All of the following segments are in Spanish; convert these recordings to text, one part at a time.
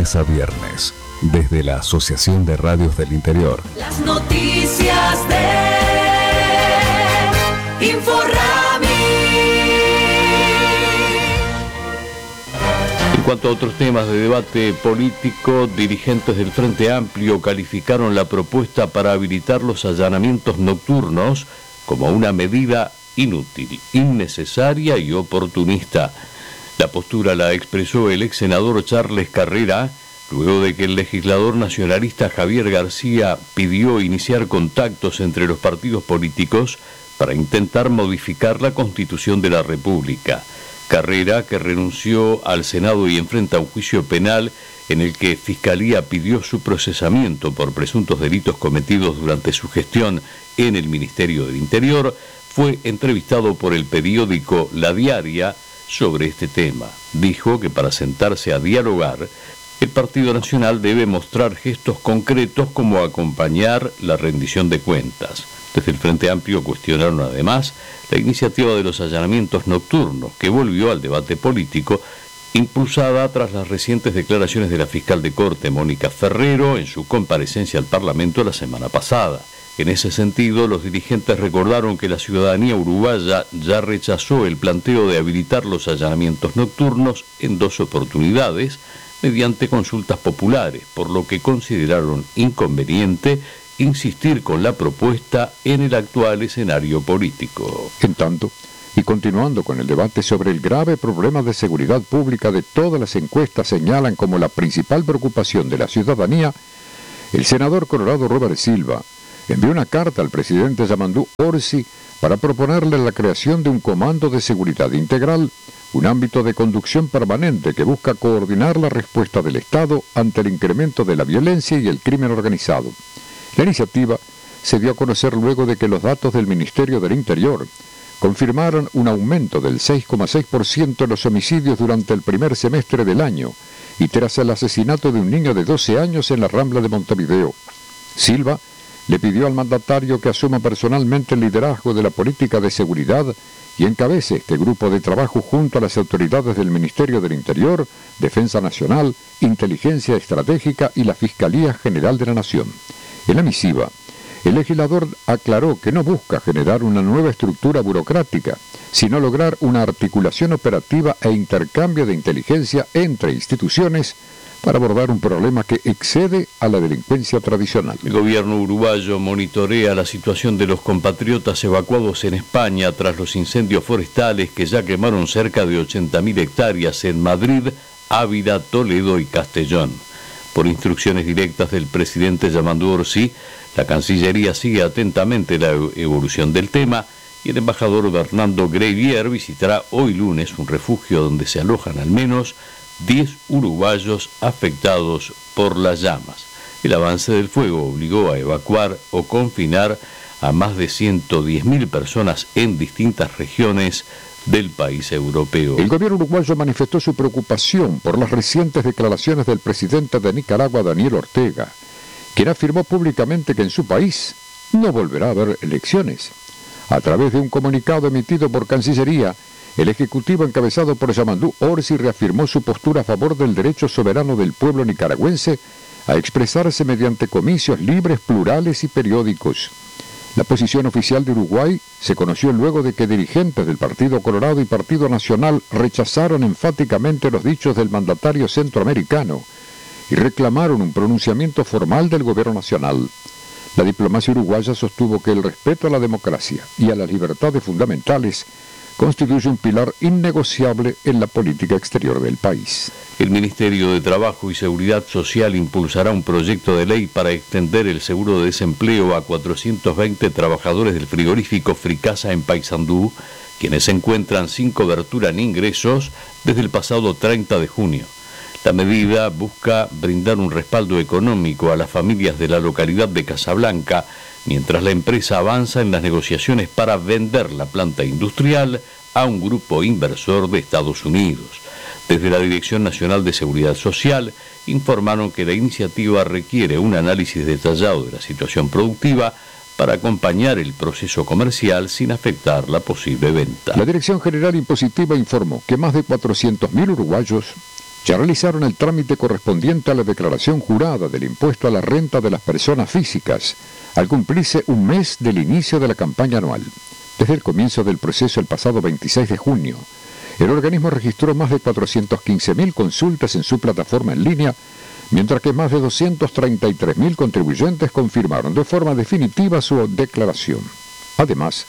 lunes a viernes, desde la Asociación de Radios del Interior. Las noticias de Inforrami. En cuanto a otros temas de debate político, dirigentes del Frente Amplio calificaron la propuesta para habilitar los allanamientos nocturnos como una medida inútil, innecesaria y oportunista. La postura la expresó el ex senador Charles Carrera, luego de que el legislador nacionalista Javier García pidió iniciar contactos entre los partidos políticos para intentar modificar la Constitución de la República. Carrera, que renunció al Senado y enfrenta un juicio penal en el que Fiscalía pidió su procesamiento por presuntos delitos cometidos durante su gestión en el Ministerio del Interior, fue entrevistado por el periódico La Diaria sobre este tema. Dijo que para sentarse a dialogar, el Partido Nacional debe mostrar gestos concretos como acompañar la rendición de cuentas. Desde el Frente Amplio cuestionaron además la iniciativa de los allanamientos nocturnos, que volvió al debate político, impulsada tras las recientes declaraciones de la fiscal de Corte, Mónica Ferrero, en su comparecencia al Parlamento la semana pasada. En ese sentido, los dirigentes recordaron que la ciudadanía uruguaya ya rechazó el planteo de habilitar los allanamientos nocturnos en 2 oportunidades, mediante consultas populares, por lo que consideraron inconveniente insistir con la propuesta en el actual escenario político. En tanto, y continuando con el debate sobre el grave problema de seguridad pública de todas las encuestas señalan como la principal preocupación de la ciudadanía, el senador colorado Robert Silva envió una carta al presidente Yamandú Orsi para proponerle la creación de un comando de seguridad integral, un ámbito de conducción permanente que busca coordinar la respuesta del Estado ante el incremento de la violencia y el crimen organizado. La iniciativa se dio a conocer luego de que los datos del Ministerio del Interior confirmaron un aumento del 6,6% en los homicidios durante el primer semestre del año y tras el asesinato de un niño de 12 años en la Rambla de Montevideo. Silva le pidió al mandatario que asuma personalmente el liderazgo de la política de seguridad y encabece este grupo de trabajo junto a las autoridades del Ministerio del Interior, Defensa Nacional, Inteligencia Estratégica y la Fiscalía General de la Nación. En la misiva, el legislador aclaró que no busca generar una nueva estructura burocrática, sino lograr una articulación operativa e intercambio de inteligencia entre instituciones para abordar un problema que excede a la delincuencia tradicional. El gobierno uruguayo monitorea la situación de los compatriotas evacuados en España tras los incendios forestales que ya quemaron cerca de 80.000 hectáreas en Madrid, Ávila, Toledo y Castellón. Por instrucciones directas del presidente Yamandú Orsi, la Cancillería sigue atentamente la evolución del tema y el embajador Bernardo Grevier visitará hoy lunes un refugio donde se alojan al menos 10 uruguayos afectados por las llamas. El avance del fuego obligó a evacuar o confinar a más de 110.000 personas en distintas regiones del país europeo. El gobierno uruguayo manifestó su preocupación por las recientes declaraciones del presidente de Nicaragua, Daniel Ortega, quien afirmó públicamente que en su país no volverá a haber elecciones. A través de un comunicado emitido por Cancillería, el Ejecutivo encabezado por Yamandú Orsi reafirmó su postura a favor del derecho soberano del pueblo nicaragüense a expresarse mediante comicios libres, plurales y periódicos. La posición oficial de Uruguay se conoció luego de que dirigentes del Partido Colorado y Partido Nacional rechazaron enfáticamente los dichos del mandatario centroamericano y reclamaron un pronunciamiento formal del gobierno nacional. La diplomacia uruguaya sostuvo que el respeto a la democracia y a las libertades fundamentales constituye un pilar innegociable en la política exterior del país. El Ministerio de Trabajo y Seguridad Social impulsará un proyecto de ley para extender el seguro de desempleo a 420 trabajadores del frigorífico Fricasa en Paysandú, quienes se encuentran sin cobertura ni ingresos desde el pasado 30 de junio. La medida busca brindar un respaldo económico a las familias de la localidad de Casablanca, mientras la empresa avanza en las negociaciones para vender la planta industrial a un grupo inversor de Estados Unidos. Desde la Dirección Nacional de Seguridad Social informaron que la iniciativa requiere un análisis detallado de la situación productiva para acompañar el proceso comercial sin afectar la posible venta. La Dirección General Impositiva informó que más de 400.000 uruguayos ya realizaron el trámite correspondiente a la declaración jurada del impuesto a la renta de las personas físicas, al cumplirse un mes del inicio de la campaña anual. Desde el comienzo del proceso el pasado 26 de junio, el organismo registró más de 415.000 consultas en su plataforma en línea, mientras que más de 233.000 contribuyentes confirmaron de forma definitiva su declaración. Además,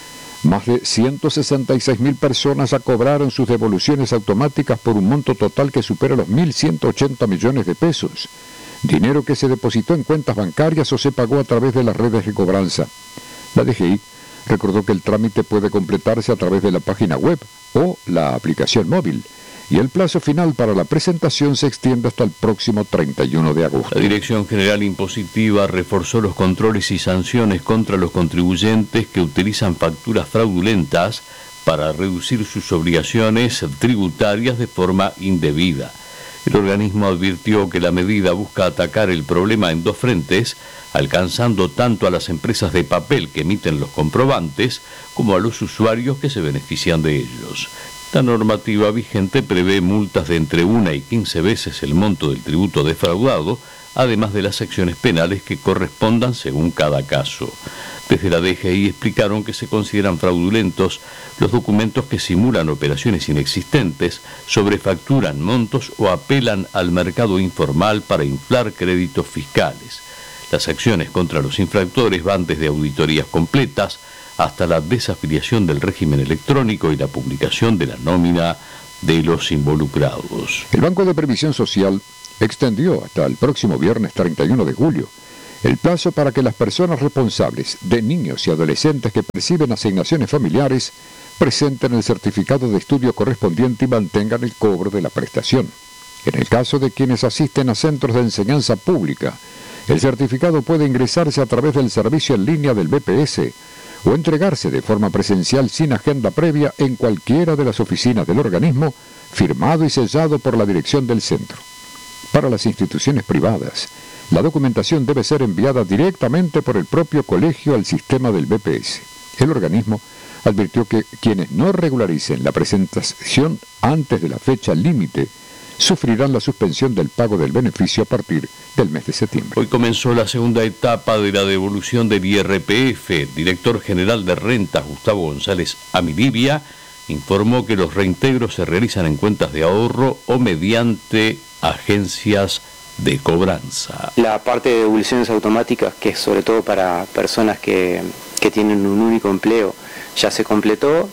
más de 166.000 personas acobraron sus devoluciones automáticas por un monto total que supera los 1.180 millones de pesos, dinero que se depositó en cuentas bancarias o se pagó a través de las redes de cobranza. La DGI recordó que el trámite puede completarse a través de la página web o la aplicación móvil, y el plazo final para la presentación se extiende hasta el próximo 31 de agosto. La Dirección General Impositiva reforzó los controles y sanciones contra los contribuyentes que utilizan facturas fraudulentas para reducir sus obligaciones tributarias de forma indebida. El organismo advirtió que la medida busca atacar el problema en dos frentes, alcanzando tanto a las empresas de papel que emiten los comprobantes como a los usuarios que se benefician de ellos. La normativa vigente prevé multas de entre 1 y 15 veces el monto del tributo defraudado, además de las acciones penales que correspondan según cada caso. Desde la DGI explicaron que se consideran fraudulentos los documentos que simulan operaciones inexistentes, sobrefacturan montos o apelan al mercado informal para inflar créditos fiscales. Las acciones contra los infractores van desde auditorías completas hasta la desafiliación del régimen electrónico y la publicación de la nómina de los involucrados. El Banco de Previsión Social extendió hasta el próximo viernes 31 de julio el plazo para que las personas responsables de niños y adolescentes que perciben asignaciones familiares presenten el certificado de estudio correspondiente y mantengan el cobro de la prestación. En el caso de quienes asisten a centros de enseñanza pública, el certificado puede ingresarse a través del servicio en línea del BPS o entregarse de forma presencial sin agenda previa en cualquiera de las oficinas del organismo, firmado y sellado por la dirección del centro. Para las instituciones privadas, la documentación debe ser enviada directamente por el propio colegio al sistema del BPS. El organismo advirtió que quienes no regularicen la presentación antes de la fecha límite sufrirán la suspensión del pago del beneficio a partir del mes de septiembre. Hoy comenzó la segunda etapa de la devolución del IRPF. El director general de Rentas, Gustavo González Amilibia, informó que los reintegros se realizan en cuentas de ahorro o mediante agencias de cobranza. La parte de devoluciones automáticas, que es sobre todo para personas que tienen un único empleo, ya se completó,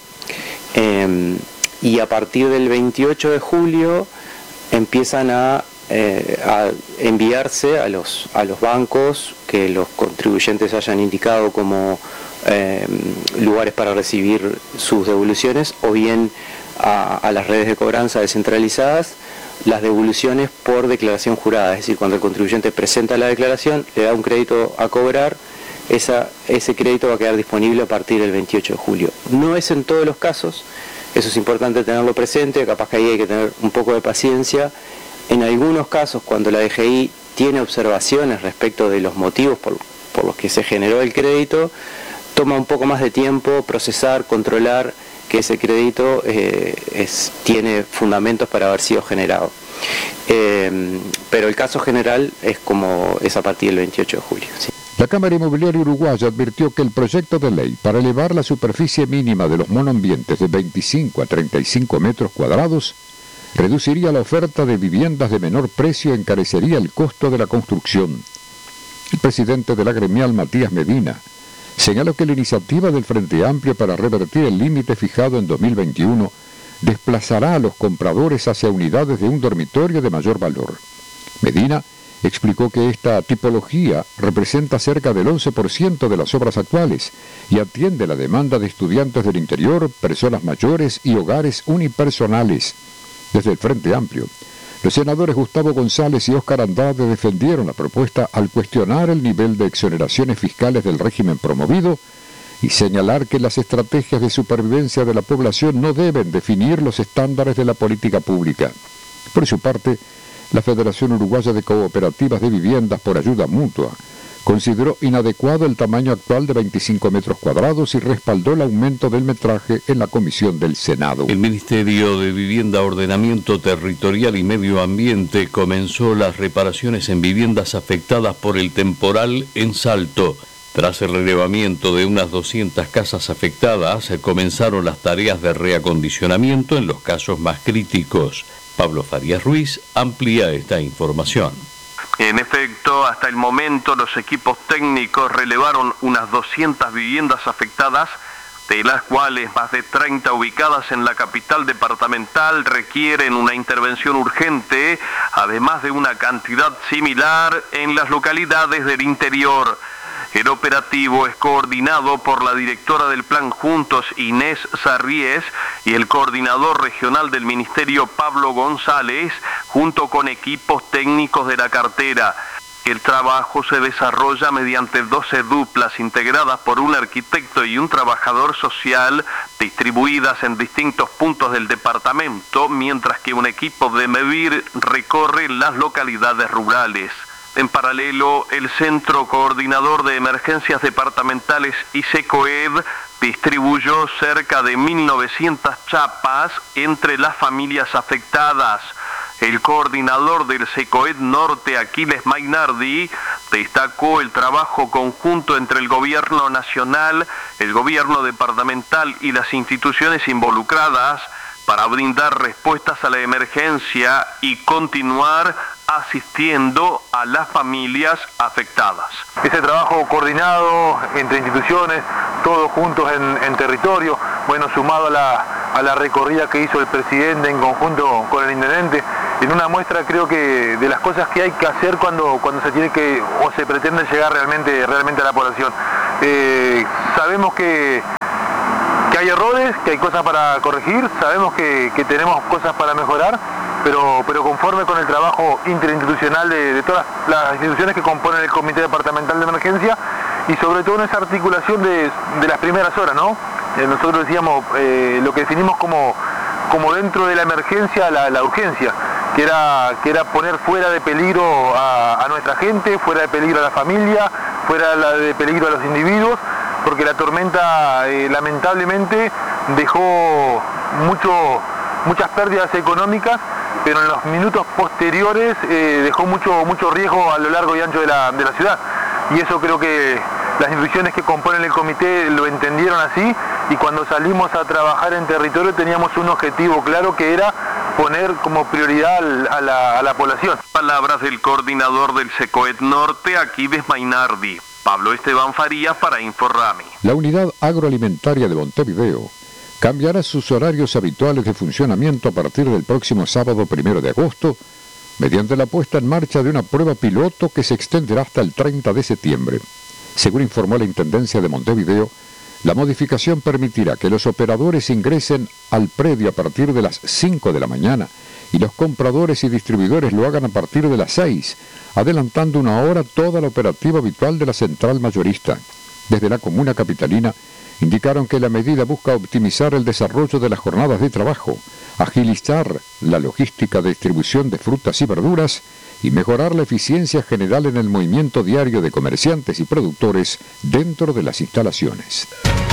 y a partir del 28 de julio empiezan a enviarse a los bancos que los contribuyentes hayan indicado como lugares para recibir sus devoluciones, o bien a las redes de cobranza descentralizadas, las devoluciones por declaración jurada. Es decir, cuando el contribuyente presenta la declaración, le da un crédito a cobrar, ese crédito va a quedar disponible a partir del 28 de julio. No es en todos los casos, eso es importante tenerlo presente, capaz que ahí hay que tener un poco de paciencia. En algunos casos, cuando la DGI tiene observaciones respecto de los motivos por los que se generó el crédito, toma un poco más de tiempo procesar, controlar que ese crédito tiene fundamentos para haber sido generado. Pero el caso general es a partir del 28 de julio. ¿Sí? La Cámara Inmobiliaria Uruguaya advirtió que el proyecto de ley para elevar la superficie mínima de los monoambientes de 25 a 35 metros cuadrados reduciría la oferta de viviendas de menor precio y encarecería el costo de la construcción. El presidente de la gremial, Matías Medina, señaló que la iniciativa del Frente Amplio para revertir el límite fijado en 2021 desplazará a los compradores hacia unidades de un dormitorio de mayor valor. Medina explicó que esta tipología representa cerca del 11% de las obras actuales y atiende la demanda de estudiantes del interior, personas mayores y hogares unipersonales. Desde el Frente Amplio, los senadores Gustavo González y Óscar Andrade defendieron la propuesta al cuestionar el nivel de exoneraciones fiscales del régimen promovido y señalar que las estrategias de supervivencia de la población no deben definir los estándares de la política pública. Por su parte, la Federación Uruguaya de Cooperativas de Viviendas por Ayuda Mutua consideró inadecuado el tamaño actual de 25 metros cuadrados y respaldó el aumento del metraje en la comisión del Senado. El Ministerio de Vivienda, Ordenamiento Territorial y Medio Ambiente comenzó las reparaciones en viviendas afectadas por el temporal en Salto. Tras el relevamiento de unas 200 casas afectadas, comenzaron las tareas de reacondicionamiento en los casos más críticos. Pablo Farías Ruiz amplía esta información. En efecto, hasta el momento los equipos técnicos relevaron unas 200 viviendas afectadas, de las cuales más de 30 ubicadas en la capital departamental requieren una intervención urgente, además de una cantidad similar en las localidades del interior. El operativo es coordinado por la directora del Plan Juntos, Inés Sarriés, y el coordinador regional del Ministerio, Pablo González, junto con equipos técnicos de la cartera. El trabajo se desarrolla mediante 12 duplas integradas por un arquitecto y un trabajador social, distribuidas en distintos puntos del departamento, mientras que un equipo de MEVIR recorre las localidades rurales. En paralelo, el Centro Coordinador de Emergencias Departamentales y SECOED distribuyó cerca de 1.900 chapas entre las familias afectadas. El coordinador del SECOED Norte, Aquiles Mainardi, destacó el trabajo conjunto entre el gobierno nacional, el gobierno departamental y las instituciones involucradas para brindar respuestas a la emergencia y continuar asistiendo a las familias afectadas. Ese trabajo coordinado entre instituciones, todos juntos en territorio, bueno, sumado a la recorrida que hizo el presidente en conjunto con el intendente, en una muestra creo que de las cosas que hay que hacer cuando se tiene que o se pretende llegar realmente a la población. Sabemos que hay errores, que hay cosas para corregir, sabemos que tenemos cosas para mejorar, pero conforme con el trabajo interinstitucional de todas las instituciones que componen el Comité Departamental de Emergencia y sobre todo en esa articulación de las primeras horas, ¿no? Nosotros decíamos lo que definimos como dentro de la emergencia la urgencia, que era poner fuera de peligro a nuestra gente, fuera de peligro a la familia, fuera de peligro a los individuos, porque la tormenta lamentablemente dejó muchas pérdidas económicas, pero en los minutos posteriores dejó mucho riesgo a lo largo y ancho de la ciudad. Y eso creo que las instituciones que componen el comité lo entendieron así, y cuando salimos a trabajar en territorio teníamos un objetivo claro, que era poner como prioridad a la población. Palabras del coordinador del SECOED Norte, Aquiles Mainardi. Pablo Esteban Farías para Inforrami. La unidad agroalimentaria de Montevideo cambiará sus horarios habituales de funcionamiento a partir del próximo sábado 1 de agosto, mediante la puesta en marcha de una prueba piloto que se extenderá hasta el 30 de septiembre. Según informó la Intendencia de Montevideo, la modificación permitirá que los operadores ingresen al predio a partir de las 5 de la mañana y los compradores y distribuidores lo hagan a partir de las 6, adelantando una hora toda la operativa habitual de la central mayorista. Desde la comuna capitalina indicaron que la medida busca optimizar el desarrollo de las jornadas de trabajo, agilizar la logística de distribución de frutas y verduras y mejorar la eficiencia general en el movimiento diario de comerciantes y productores dentro de las instalaciones.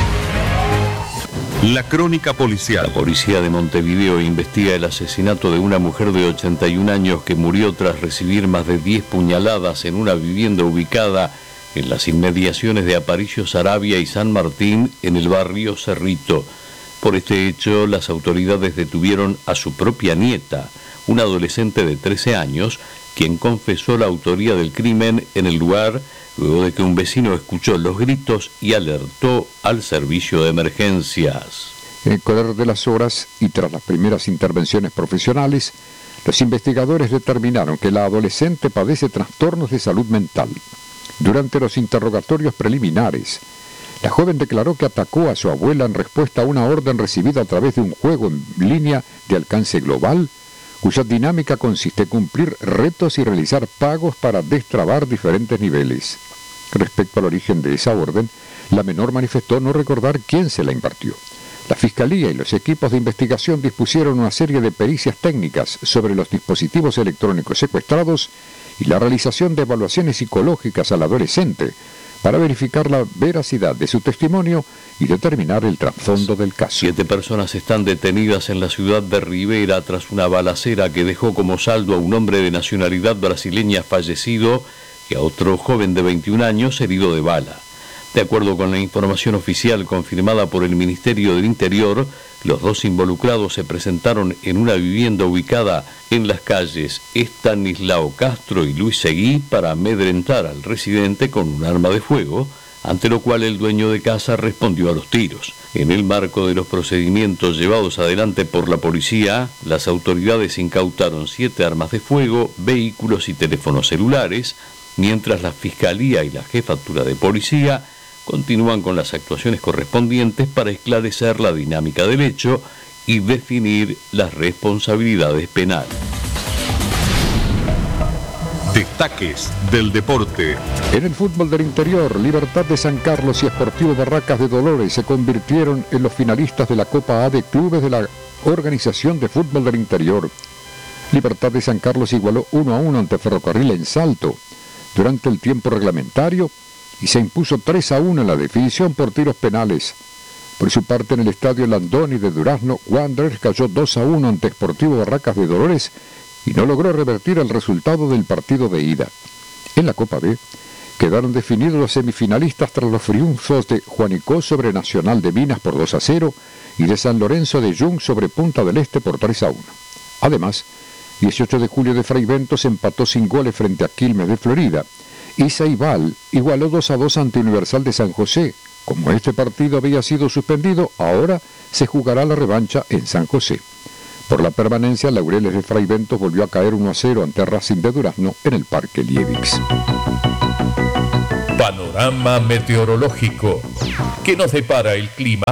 La crónica policial. La policía de Montevideo investiga el asesinato de una mujer de 81 años que murió tras recibir más de 10 puñaladas en una vivienda ubicada en las inmediaciones de Aparicio Saravia y San Martín, en el barrio Cerrito. Por este hecho, las autoridades detuvieron a su propia nieta, una adolescente de 13 años, quien confesó la autoría del crimen en el lugar luego de que un vecino escuchó los gritos y alertó al servicio de emergencias. En el correr de las horas y tras las primeras intervenciones profesionales, los investigadores determinaron que la adolescente padece trastornos de salud mental. Durante los interrogatorios preliminares, la joven declaró que atacó a su abuela en respuesta a una orden recibida a través de un juego en línea de alcance global, cuya dinámica consiste en cumplir retos y realizar pagos para destrabar diferentes niveles. Respecto al origen de esa orden, la menor manifestó no recordar quién se la impartió. La Fiscalía y los equipos de investigación dispusieron una serie de pericias técnicas sobre los dispositivos electrónicos secuestrados y la realización de evaluaciones psicológicas al adolescente para verificar la veracidad de su testimonio y determinar el trasfondo del caso. 7 personas están detenidas en la ciudad de Rivera tras una balacera que dejó como saldo a un hombre de nacionalidad brasileña fallecido y a otro joven de 21 años herido de bala. De acuerdo con la información oficial confirmada por el Ministerio del Interior, los 2 involucrados se presentaron en una vivienda ubicada en las calles Estanislao Castro y Luis Seguí para amedrentar al residente con un arma de fuego, ante lo cual el dueño de casa respondió a los tiros. En el marco de los procedimientos llevados adelante por la policía, las autoridades incautaron 7 armas de fuego, vehículos y teléfonos celulares, mientras la Fiscalía y la Jefatura de Policía continúan con las actuaciones correspondientes para esclarecer la dinámica del hecho y definir las responsabilidades penales. Destaques del deporte. En el fútbol del interior, Libertad de San Carlos y Sportivo Barracas de Dolores se convirtieron en los finalistas de la Copa A de Clubes de la Organización de Fútbol del Interior. Libertad de San Carlos igualó 1-1 ante Ferrocarril en Salto durante el tiempo reglamentario y se impuso 3-1 en la definición por tiros penales. Por su parte, en el estadio Landoni de Durazno, Wanderers cayó 2-1 ante Sportivo Barracas de Dolores y no logró revertir el resultado del partido de ida. En la Copa B quedaron definidos los semifinalistas tras los triunfos de Juanicó sobre Nacional de Minas por 2-0 y de San Lorenzo de Jung sobre Punta del Este por 3-1. Además, 18 de julio de Fraiventos empató sin goles frente a Quilmes de Florida y Ceibal igualó 2-2 ante Universal de San José. Como este partido había sido suspendido, ahora se jugará la revancha en San José. Por la permanencia, Laureles de Fraiventos volvió a caer 1-0 ante Racing de Durazno en el Parque Lievix. Panorama meteorológico. ¿Qué nos depara el clima?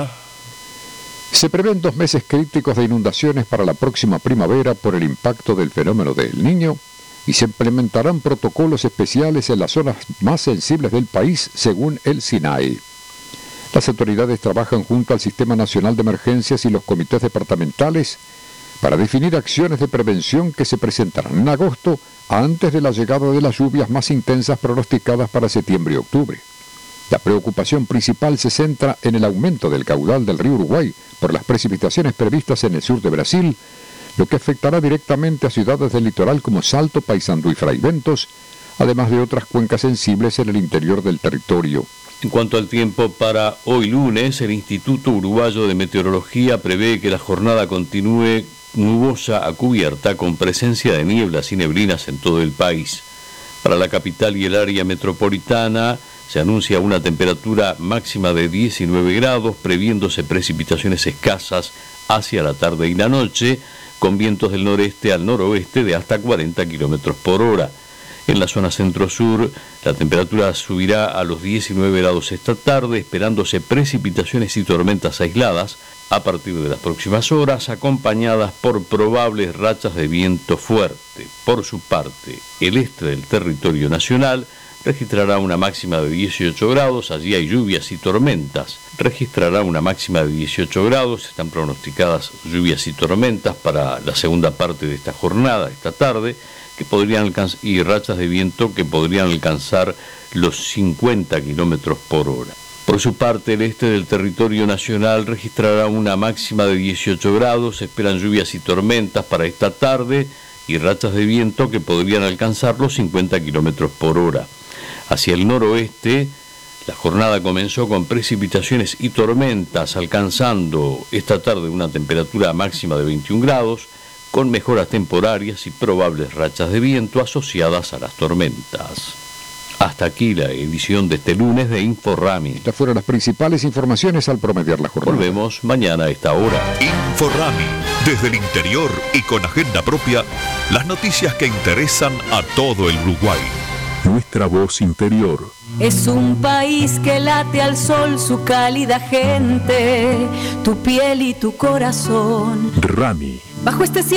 Se prevén 2 meses críticos de inundaciones para la próxima primavera por el impacto del fenómeno de El Niño y se implementarán protocolos especiales en las zonas más sensibles del país según el SINAE. Las autoridades trabajan junto al Sistema Nacional de Emergencias y los comités departamentales para definir acciones de prevención que se presentarán en agosto antes de la llegada de las lluvias más intensas pronosticadas para septiembre y octubre. La preocupación principal se centra en el aumento del caudal del río Uruguay por las precipitaciones previstas en el sur de Brasil, lo que afectará directamente a ciudades del litoral como Salto, Paysandú y Fraiventos, además de otras cuencas sensibles en el interior del territorio. En cuanto al tiempo para hoy lunes, el Instituto Uruguayo de Meteorología prevé que la jornada continúe nubosa a cubierta con presencia de nieblas y neblinas en todo el país. Para la capital y el área metropolitana se anuncia una temperatura máxima de 19 grados, previéndose precipitaciones escasas hacia la tarde y la noche, con vientos del noreste al noroeste de hasta 40 kilómetros por hora. En la zona centro-sur, la temperatura subirá a los 19 grados esta tarde, esperándose precipitaciones y tormentas aisladas a partir de las próximas horas, acompañadas por probables rachas de viento fuerte. Por su parte, el este del territorio nacional registrará una máxima de 18 grados, allí hay lluvias y tormentas. Registrará una máxima de 18 grados, están pronosticadas lluvias y tormentas para la segunda parte de esta jornada, esta tarde, que podrían alcanzar, y rachas de viento que podrían alcanzar los 50 kilómetros por hora. Por su parte, el este del territorio nacional registrará una máxima de 18 grados, se esperan lluvias y tormentas para esta tarde y rachas de viento que podrían alcanzar los 50 kilómetros por hora. Hacia el noroeste, la jornada comenzó con precipitaciones y tormentas, alcanzando esta tarde una temperatura máxima de 21 grados, con mejoras temporarias y probables rachas de viento asociadas a las tormentas. Hasta aquí la edición de este lunes de Inforrami. Estas fueron las principales informaciones al promediar la jornada. Volvemos mañana a esta hora. Inforrami, desde el interior y con agenda propia, las noticias que interesan a todo el Uruguay. Nuestra voz interior. Es un país que late al sol su cálida gente, tu piel y tu corazón. Rami. Bajo este cielo